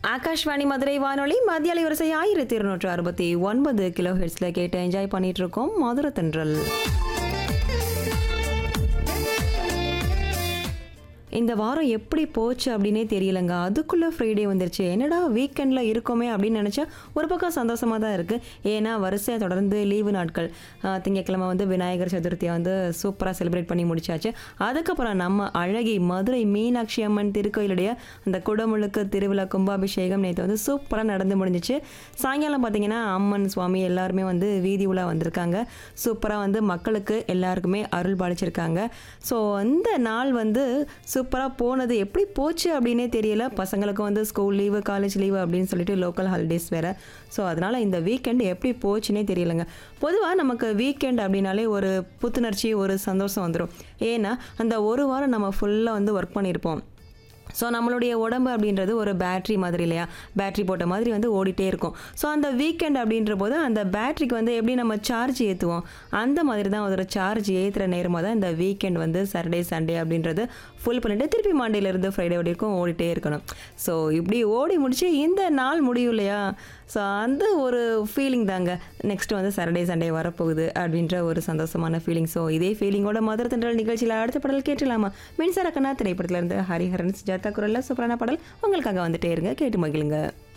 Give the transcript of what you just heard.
ஆகாஷ்வாணி மதுரை வானொலி மத்திய அலைவரிசை 1269 கிலோ ஹெர்ட்ஸ்ல கேட்டு என்ஜாய் பண்ணிட்டு இருக்கோம். மதுரை தென்றல். இந்த வாரம் எப்படி போச்சு அப்படின்னே தெரியலங்க. அதுக்குள்ளே ஃப்ரைடே வந்துருச்சு. என்னடா வீக்கெண்டில் இருக்கோமே அப்படின்னு நினச்சா ஒரு பக்கம் சந்தோஷமாக தான் இருக்குது. ஏன்னா வரிசையாக தொடர்ந்து லீவு நாட்கள். திங்கட்கிழமை வந்து விநாயகர் சதுர்த்தியை வந்து சூப்பராக செலிப்ரேட் பண்ணி முடிச்சாச்சு. அதுக்கப்புறம் நம்ம அழகி மதுரை மீனாட்சி அம்மன் திருக்கோயிலுடைய அந்த குடமுழுக்கு திருவிழா கும்பாபிஷேகம் நேற்று வந்து சூப்பராக நடந்து முடிஞ்சிச்சு. சாயங்காலம் பார்த்திங்கன்னா அம்மன் சுவாமி எல்லாருமே வந்து வீதி உலா வந்திருக்காங்க. சூப்பராக வந்து மக்களுக்கு எல்லாருக்குமே அருள் பாலிச்சிருக்காங்க. ஸோ அந்த நாள் வந்து சூப்பராக போனது. எப்படி போச்சு அப்படின்னே தெரியல. பசங்களுக்கும் வந்து ஸ்கூல் லீவு காலேஜ் லீவு அப்படின்னு சொல்லிட்டு லோக்கல் ஹாலிடேஸ் வேறு. ஸோ அதனால் இந்த வீக்கெண்ட் எப்படி போச்சுன்னே தெரியலைங்க. பொதுவாக நமக்கு வீக்கெண்ட் அப்படின்னாலே ஒரு புத்துணர்ச்சி ஒரு சந்தோஷம் வந்துடும். ஏன்னா அந்த ஒரு வாரம் நம்ம ஃபுல்லாக வந்து ஒர்க் பண்ணியிருப்போம். ஸோ நம்மளுடைய உடம்பு அப்படின்றது ஒரு பேட்ரி மாதிரி இல்லையா, பேட்ரி போட்ட மாதிரி வந்து ஓடிட்டே இருக்கும். ஸோ அந்த வீக்கெண்ட் அப்படின்ற போது அந்த பேட்ரிக்கு வந்து எப்படி நம்ம சார்ஜ் ஏற்றுவோம், அந்த மாதிரி தான் ஒரு சார்ஜ் ஏற்றுற நேரமாக தான் இந்த வீக்கெண்ட் வந்து சாட்டர்டே சண்டே அப்படின்றது ஃபுல் பண்ணிவிட்டு திருப்பி மண்டேலேருந்து ஃப்ரைடே வரைக்கும் ஓடிட்டே இருக்கணும். ஸோ இப்படி ஓடி முடிச்சு இந்த நாள் முடியும் இல்லையா. ஸோ அந்த ஒரு ஃபீலிங் தாங்க. நெக்ஸ்ட் வந்து சாட்டர்டே சண்டே வரப்போகுது அப்படின்ற ஒரு சந்தோஷமான ஃபீலிங். ஸோ இதே ஃபீலிங்கோட மதுரை தென்றல் நிகழ்ச்சியில் அடுத்த பாடல் கேட்டுலாமா? மின்சார கண்ணா திரைப்படத்திலேருந்து ஹரிஹரன் சுஜாதா குரலில் சூப்பரான பாடல் உங்களுக்காக வந்துட்டே இருங்க, கேட்டு மகிழுங்க.